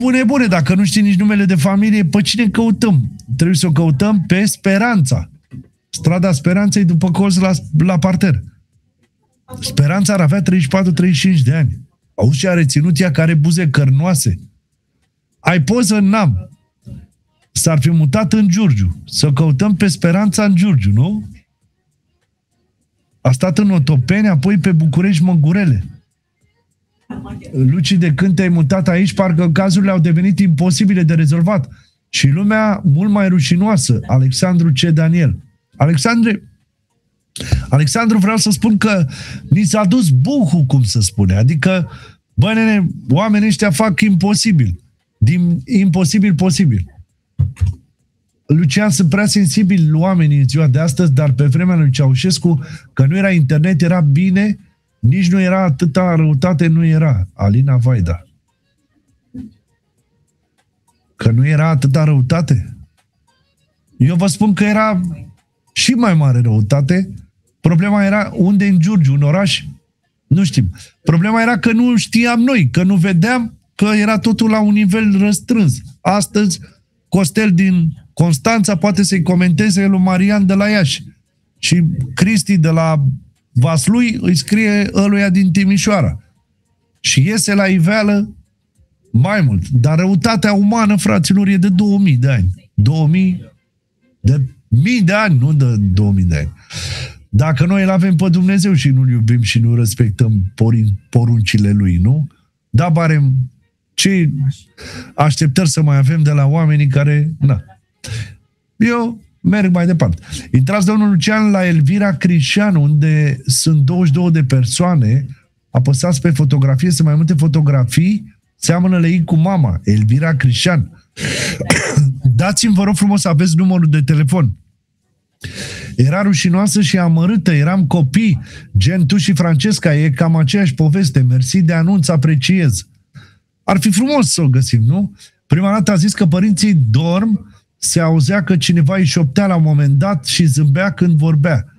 Bune, dacă nu știi nici numele de familie, pe cine căutăm? Trebuie să o căutăm pe Speranța. Strada Speranței după colț la parter. Speranța ar avea 34-35 de ani. Auzi ce a reținut ea, care buze cărnoase. Ai poză? N-am. S-ar fi mutat în Giurgiu. Să căutăm pe Speranța în Giurgiu, nu? A stat în Otopeni, apoi pe București Măgurele. Luci, de când te-ai mutat aici, parcă cazurile au devenit imposibile de rezolvat. Și lumea mult mai rușinoasă. Alexandru C. Daniel. Alexandru, vreau să spun că ni s-a dus buhul, cum se spune. Adică, bă, nene, oamenii ăștia fac imposibil. Din imposibil posibil. Lucian, sunt prea sensibili oamenii în ziua de astăzi, dar pe vremea lui Ceaușescu, că nu era internet, era bine, nici nu era atâta răutate, nu era. Alina Vaida. Că nu era atâta răutate? Eu vă spun că era și mai mare răutate. Problema era unde în Giurgiu, un oraș, nu știm. Problema era că nu știam noi, că nu vedeam, că era totul la un nivel răstrâns. Astăzi, Costel din Constanța poate să-i comenteze lui Marian de la Iași. Și Cristi de la Vaslui îi scrie ăluia din Timișoara. Și iese la iveală mai mult. Dar răutatea umană, fraților, e de 2000 de ani. 2000 de mii de ani, nu de 2000 de ani. Dacă noi îl avem pe Dumnezeu și nu-L iubim și nu respectăm poruncile Lui, nu? Da, barem, ce așteptări să mai avem de la oamenii care... Na. Eu merg mai departe. Intrați, domnul Lucian, la Elvira Crișan, unde sunt 22 de persoane. Apăsați pe fotografie, sunt mai multe fotografii. Seamănă lei cu mama. Elvira Crișan. Dați-mi, vă rog frumos, să aveți numărul de telefon. Era rușinoasă și amărâtă, eram copii, gen tu și Francesca, e cam aceeași poveste. Mersi de anunț, apreciez. Ar fi frumos să o găsim, nu? Prima dată a zis că părinții dorm, se auzea că cineva îi șoptea la un moment dat și zâmbea când vorbea.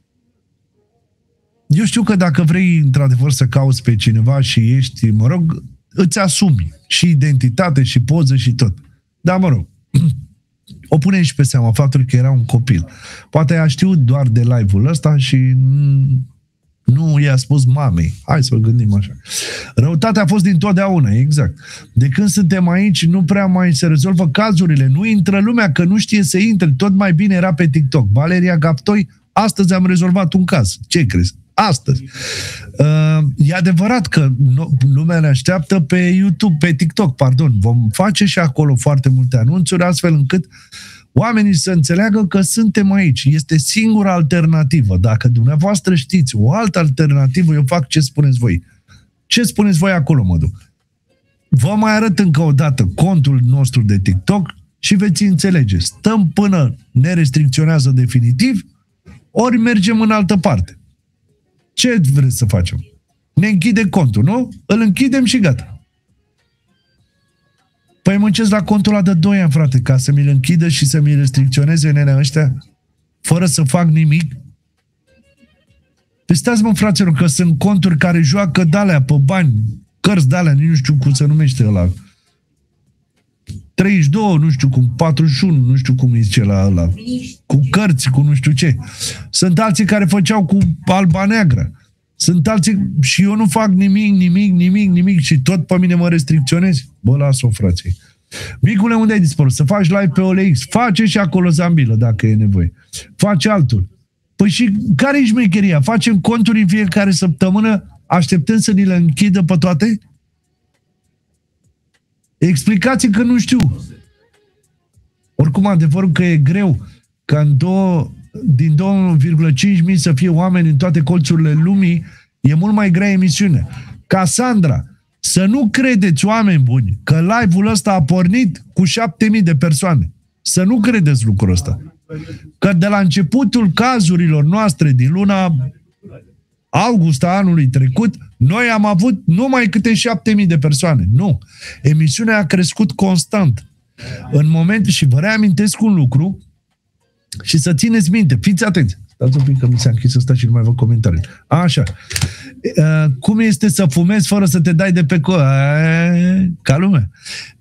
Eu știu că dacă vrei într-adevăr să cauți pe cineva și ești, mă rog, îți asumi și identitate și poză și tot. Dar mă rog, o punem și pe seama faptul că era un copil. Poate a știut doar de live-ul ăsta și nu i-a spus mamei. Hai să o gândim așa. Răutatea a fost dintotdeauna, exact. De când suntem aici, nu prea mai se rezolvă cazurile. Nu intră lumea, că nu știe să intre. Tot mai bine era pe TikTok. Valeria Gaptoi, astăzi am rezolvat un caz. Ce crezi? Astăzi. E adevărat că lumea ne așteaptă pe YouTube, pe TikTok, pardon. Vom face și acolo foarte multe anunțuri, astfel încât oamenii să înțeleagă că suntem aici. Este singura alternativă. Dacă dumneavoastră știți o altă alternativă, eu fac ce spuneți voi. Ce spuneți voi acolo, mă duc. Vă mai arăt încă o dată contul nostru de TikTok și veți înțelege. Stăm până ne restricționează definitiv, ori mergem în altă parte. Ce vreți să facem? Ne închide contul, nu? Îl închidem și gata. Păi muncesc la contul ăla de 2 ani, frate, ca să mi-l închidă și să mi-l restricționeze nenea ăștia, fără să fac nimic. Păi stați, mă, fraților, că sunt conturi care joacă de-alea pe bani, cărți de-alea, nu știu cum se numește ăla. 32, nu știu cum, 41, nu știu cum zice la ăla. Cu cărți, cu nu știu ce. Sunt alții care făceau cu alba neagră. Sunt alții și eu nu fac nimic și tot pe mine mă restricționezi. Bă, las-o, frații. Micule, unde ai dispărut? Să faci live pe OLX. Face și acolo zambilă, dacă e nevoie. Face altul. Păi și care-i șmecheria? Facem conturi în fiecare săptămână, așteptăm să ni le închidă pe toate? Explicați că nu știu. Oricum, adevărul că e greu ca din 2,5 mii să fie oameni în toate colțurile lumii, e mult mai grea emisiunea. Cassandra, să nu credeți, oameni buni, că live-ul ăsta a pornit cu 7.000 de persoane. Să nu credeți lucrul ăsta. Că de la începutul cazurilor noastre din luna august a anului trecut, noi am avut numai câte 7.000 de persoane. Nu. Emisiunea a crescut constant. În moment, și vă reamintesc un lucru, și să țineți minte, fiți atenți. Stați un pic că mi s-a închis ăsta și nu mai văd comentarii. Așa. Cum este să fumezi fără să te dai de pe ca lumea?